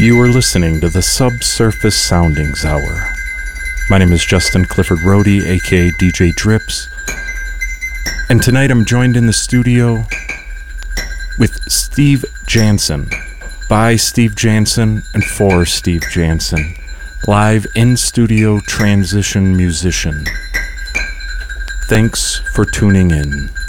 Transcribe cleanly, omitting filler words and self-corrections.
You are listening to the Subsurface Soundings Hour. My name is Justin Clifford Rohde, aka DJ Drips, and tonight I'm joined in the studio with Steve Jansen, by Steve Jansen and for Steve Jansen, live in-studio transition musician. Thanks for tuning in.